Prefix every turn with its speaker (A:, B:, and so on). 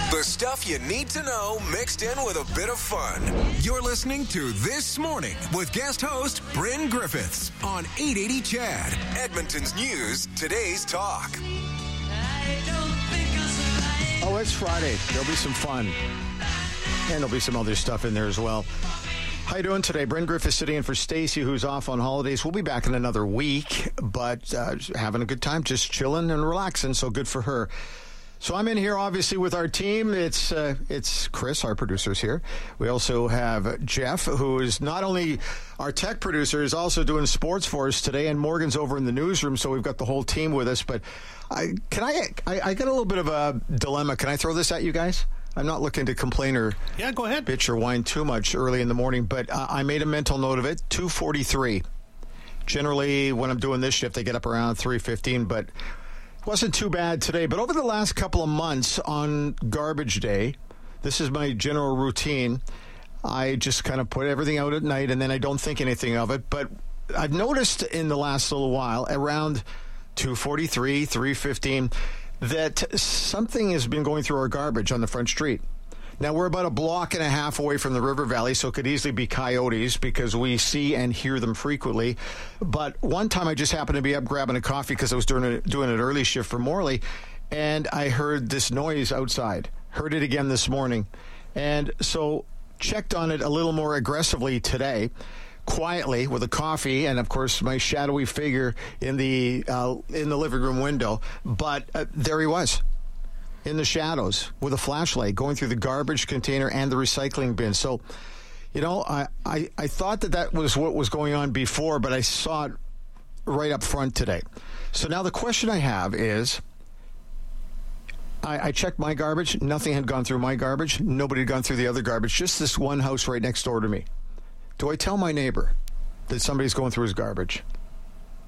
A: The stuff you need to know mixed in with a bit of fun. You're listening to This Morning with guest host Bryn Griffiths on 880 Chad, Edmonton's News, today's talk.
B: Oh, it's Friday. There'll be some fun. And there'll be some other stuff in there as well. How you doing today? Bryn Griffiths sitting in for Stacy, who's off on holidays. We'll be back in another week, but having a good time, just chilling and relaxing, so good for her. So I'm in here, obviously, with our team. It's Chris, our producer's here. We also have Jeff, who is not only our tech producer, is also doing sports for us today, and Morgan's over in the newsroom, so we've got the whole team with us. But I got a little bit of a dilemma. Can I throw this at you guys? I'm not looking to complain or
C: go ahead.
B: Bitch or whine too much early in the morning, but I made a mental note of it. 2:43. Generally, when I'm doing this shift, I get up around 3:15, but wasn't too bad today. But over the last couple of months on garbage day, this is my general routine. I just kind of put everything out at night, and then I don't think anything of it. But I've noticed in the last little while, around 2:43, 3:15, that something has been going through our garbage on the front street. Now, we're about a block and a half away from the river valley, so it could easily be coyotes because we see and hear them frequently. But one time I just happened to be up grabbing a coffee because I was doing an early shift for Morley, and I heard this noise outside. Heard it again this morning. And so checked on it a little more aggressively today, quietly with a coffee and, of course, my shadowy figure in the living room window. But there he was, in the shadows with a flashlight going through the garbage container and the recycling bin. So, you know, I thought that was what was going on before, but I saw it right up front today. So now the question I have is, I checked my garbage. Nothing had gone through my garbage. Nobody had gone through the other garbage. Just this one house right next door to me. Do I tell my neighbor that somebody's going through his garbage?